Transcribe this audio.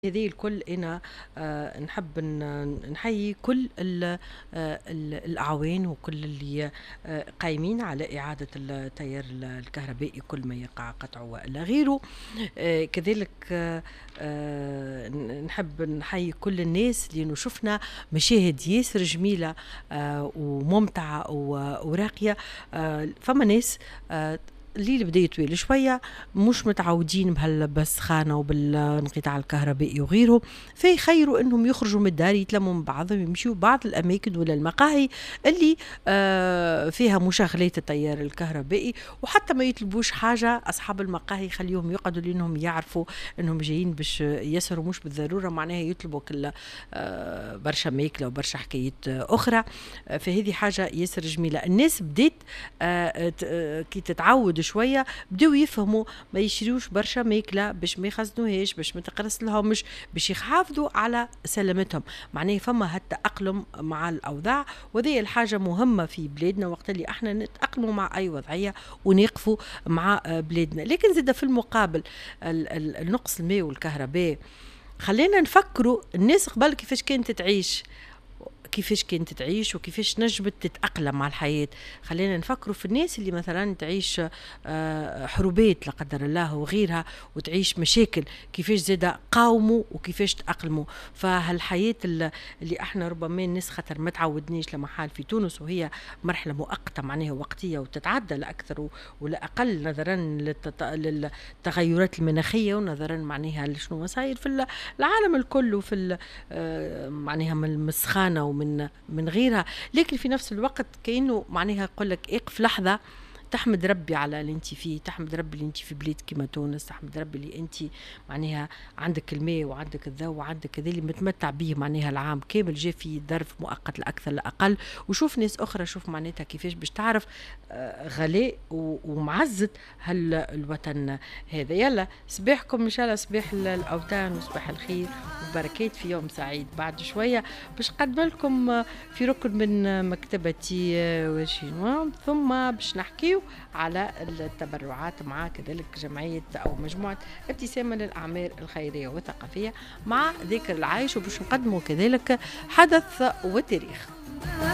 هذه الكل أنا نحب نحيي كل الأعوان وكل اللي قايمين على إعادة التيار الكهربائي كل ما يقع قطع وإلى غيره. كذلك نحب نحيي كل الناس لأنه شفنا مشاهد ياسر جميلة وممتعة وراقية. فما ناس الليل بدا يطويل شوية، مش متعودين بهالبسخانة وبالانقطاع الكهربائي وغيره، فيخيروا انهم يخرجوا من الدار، يتلموا من بعضهم، يمشوا بعض الاماكن ولا المقاهي اللي فيها مشغلات التيار الكهربائي، وحتى ما يطلبوش حاجة اصحاب المقاهي خليهم يقعدوا لانهم يعرفوا انهم جايين باش يسروا، مش بالضرورة معناها يطلبوا كل برشا ماكلة وبرشا حكايات اخرى. فهذه حاجة ياسر جميلة. الناس بديت كي تتعود شويه بداو يفهموا ما يشريوش برشا ماكله باش ما يخزنوهاش، باش ما تقرص لهمش، باش يحافظوا على سلامتهم. معناه فما هالتأقلم مع الاوضاع، وهذه الحاجه مهمه في بلادنا وقت اللي احنا نتأقلموا مع اي وضعيه ونقفوا مع بلادنا. لكن زاد في المقابل النقص الماء والكهرباء، خلينا نفكروا الناس قبل كيفاش كانت تعيش، كيفاش كانت تعيش وكيفاش نجمت تتأقلم مع الحياة. خلينا نفكروا في الناس اللي مثلا تعيش حروبات لا قدر الله وغيرها، وتعيش مشاكل، كيفاش زاد قاوموا وكيفاش تأقلموا. فهالحياة اللي احنا ربما الناس خاطر ما تعودنيش لمحال في تونس، وهي مرحلة مؤقتة معناها وقتية وتتعدى لا أكثر ولا أقل، نظرا للتغيرات المناخية ونظرا معناها لشنو صاير في العالم الكل، وفي معناها من المسخانة ومن غيرها. لكن في نفس الوقت كأنه معناها يقول لك اقف لحظة تحمد ربي على اللي انت فيه، تحمد ربي اللي انت في بلاد كما تونس، تحمد ربي اللي انت معناها عندك الماء وعندك الضوء وعندك كذا اللي متمتع به معناها العام كامل، جاء في ظرف مؤقت لا اكثر لا اقل. وشوف ناس اخرى، شوف معناتها كيفاش باش تعرف غلاء ومعزة الوطن هذا. يلا صباحكم ان شاء الله صباح الاوطان وصباح الخير وبركات في يوم سعيد. بعد شويه باش نقدم لكم في ركن من مكتبتي وشينوا، ثم باش نحكيو على التبرعات مع كذلك جمعية أو مجموعة ابتسامة للأعمال الخيرية والثقافية مع ذكر العيش، وباش نقدموا كذلك حدث وتاريخ.